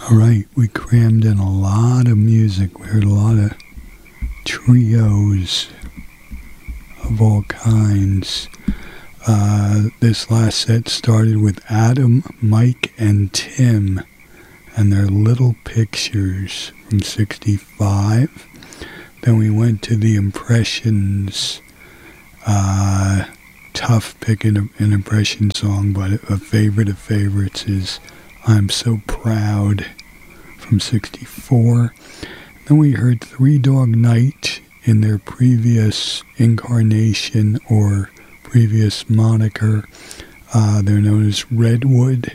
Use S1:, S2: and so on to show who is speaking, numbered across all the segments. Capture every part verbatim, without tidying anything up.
S1: All right, we crammed in a lot of music. We heard a lot of trios of all kinds. Uh, this last set started with Adam, Mike, and Tim and their Little Pictures from sixty-five. Then we went to the Impressions. Uh, tough picking an impression song, but a favorite of favorites is I'm So Proud from sixty-four. Then we heard Three Dog Night in their previous incarnation or previous moniker. Uh, they're known as Redwood,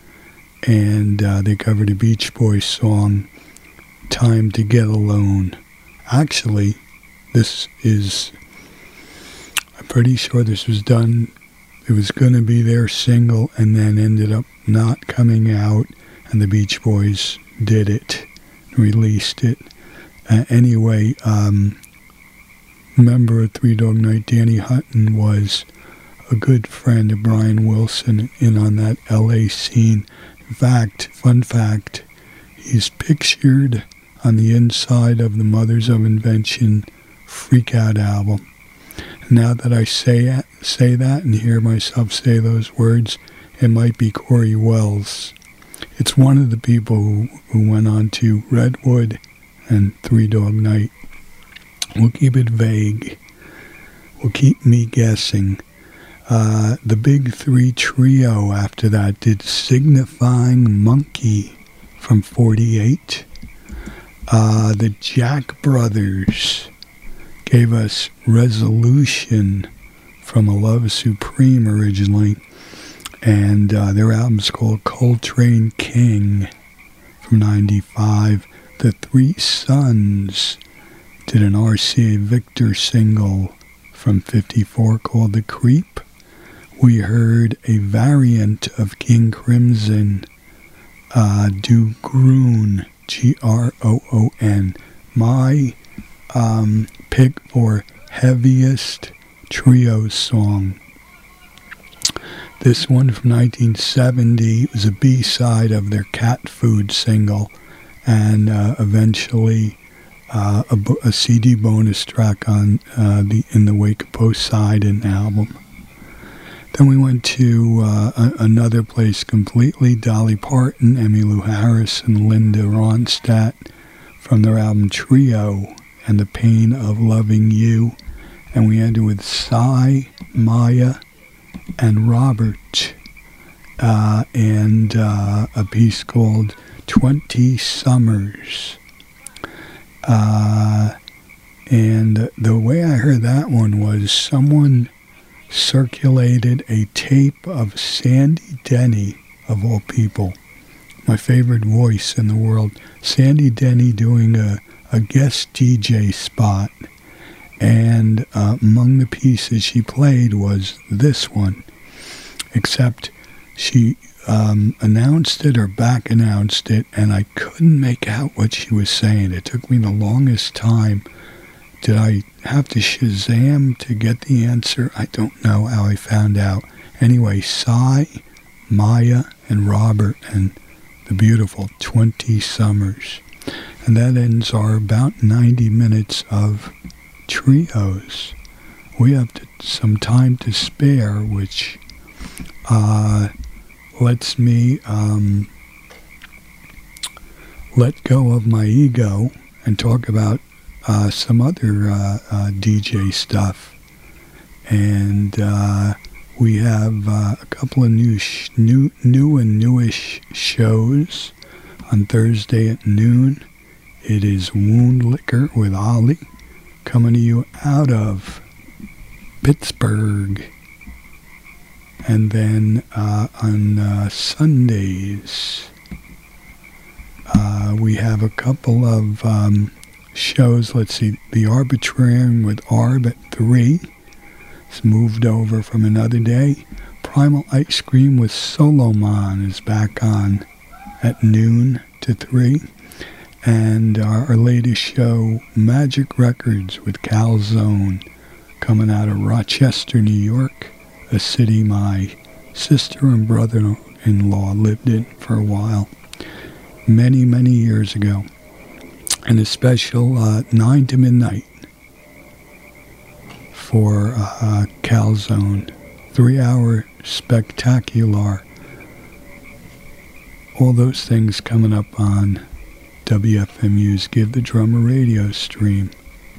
S1: and uh, they covered a Beach Boys song, Time to Get Alone. Actually, this is, I'm pretty sure this was done, it was going to be their single and then ended up not coming out, and the Beach Boys did it, released it. Uh, anyway, um, member of Three Dog Night, Danny Hutton, was a good friend of Brian Wilson in on that L A scene. In fact, fun fact, he's pictured on the inside of the Mothers of Invention Freak Out album. Now that I say say that and hear myself say those words, it might be Corey Wells. It's one of the people who, who went on to Redwood and Three Dog Night. We'll keep it vague. We'll keep me guessing. Uh, the Big Three trio after that did Signifying Monkey from forty-eight. Uh, the Jack Brothers gave us Resolution from A Love Supreme originally, and uh, their album's called Coltrane King from ninety-five. The Three Sons did an R C A Victor single from fifty-four called The Creep. We heard a variant of King Crimson uh, do Groon, G R O O N. My um, pick for heaviest trio song. This one from nineteen seventy was a B-side of their Cat Food single, and uh, eventually uh, a, a C D bonus track on uh, the In the Wake of Poseidon album. Then we went to uh, a, another place completely, Dolly Parton, Emmylou Harris, and Linda Ronstadt from their album Trio and the Pain of Loving You. And we ended with Cy, Maya, and Robert, uh, and uh, a piece called twenty Summers. Uh, and the way I heard that one was someone circulated a tape of Sandy Denny, of all people, my favorite voice in the world, Sandy Denny doing a, a guest D J spot, and uh, among the pieces she played was this one, except she um, announced it or back announced it, and I couldn't make out what she was saying. It took me the longest time. Did I have to Shazam to get the answer? I don't know how I found out. Anyway, Cy, Maya, and Robert, and the beautiful twenty Summers. And that ends our about ninety minutes of trios. We have to, some time to spare, which uh, lets me um, let go of my ego and talk about Uh, some other uh, uh, D J stuff, and uh, we have uh, a couple of new, sh- new, new and newish shows on Thursday at noon. It is Wound Liquor with Ollie, coming to you out of Pittsburgh, and then uh, on uh, Sundays uh, we have a couple of Um, shows. Let's see, The Arbitrarian with Arb at three. It's moved over from another day. Primal Ice Cream with Solomon is back on at noon to three. And our, our latest show, Magic Records with Calzone, coming out of Rochester, New York, a city my sister and brother-in-law lived in for a while. many, many years ago. And a special uh, nine to midnight for uh, Calzone. Three-hour spectacular. All those things coming up on W F M U's Give the Drummer radio stream.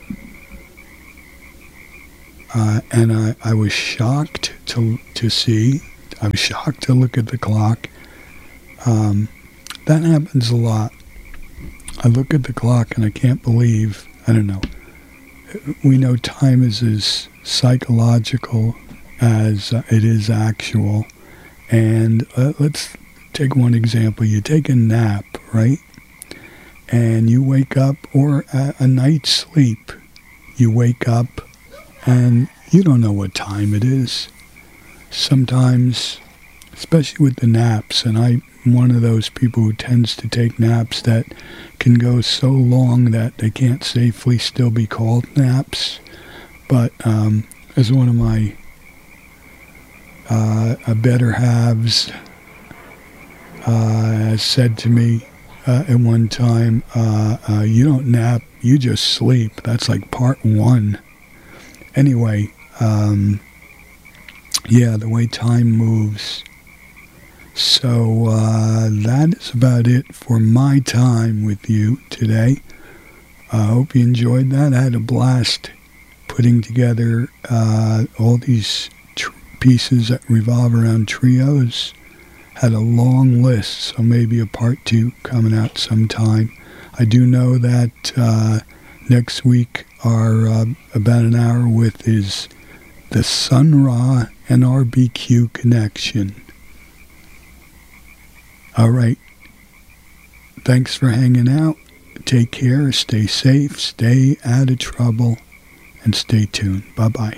S1: Uh, and I, I was shocked to to see, I was shocked to look at the clock. Um, that happens a lot. I look at the clock and I can't believe, I don't know, we know time is as psychological as uh, it is actual. And uh, let's take one example. You take a nap, right? And you wake up, or a, a night's sleep, you wake up and you don't know what time it is. Sometimes, especially with the naps, and I'm one of those people who tends to take naps that can go so long that they can't safely still be called naps. But um, as one of my uh, better halves uh, has said to me uh, at one time, uh, uh, you don't nap, you just sleep. That's like part one. Anyway, um, yeah, the way time moves. So uh, that is about it for my time with you today. I hope you enjoyed that. I had a blast putting together uh, all these tr- pieces that revolve around trios. Had a long list, so maybe a part two coming out sometime. I do know that uh, next week our uh, about an hour with is the Sun Ra and R B Q connection. All right. Thanks for hanging out. Take care. Stay safe. Stay out of trouble. And stay tuned. Bye-bye.